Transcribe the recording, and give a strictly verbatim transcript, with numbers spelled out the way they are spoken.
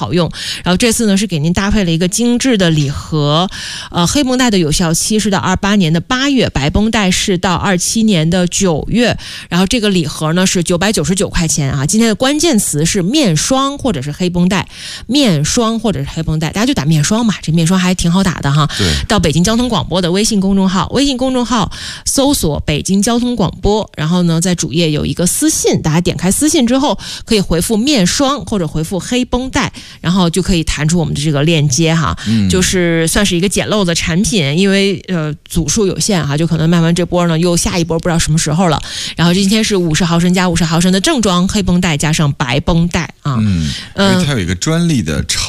好用。然后这次呢是给您搭配了一个精致的礼盒，呃，黑绷带的有效期是到二八年的八月，白绷带是到二七年的九月。然后这个礼盒呢是九百九十九块钱啊。今天的关键词是面霜或者是黑绷带，面霜或者是黑绷带，大家就打面霜嘛，这面霜还挺好打的哈。 对， 到北京交通广播的微信公众号，微信公众号搜索北京交通广播，然后呢在主页有一个私信，大家点开私信之后可以回复面霜或者回复黑绷带，然后就可以弹出我们的这个链接哈。嗯，就是算是一个简陋的产品，因为呃组数有限哈，就可能卖完这波呢又下一波不知道什么时候了。然后今天是五十毫升加五十毫升的正装黑绷带加上白绷带啊。 嗯，因为它有一个专利的超